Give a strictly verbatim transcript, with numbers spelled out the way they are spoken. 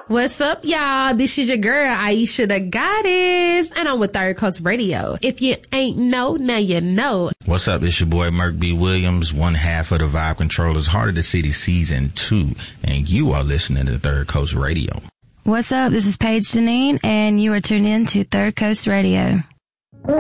What's up, y'all? This is your girl, Aisha the Goddess, and I'm with Third Coast Radio. If you ain't know, now you know. What's up? It's your boy, Merk B. Williams, one half of the Vibe Controllers, Heart of the City Season two, and you are listening to Third Coast Radio. What's up? This is Paige Janine, and you are tuned in to Third Coast Radio.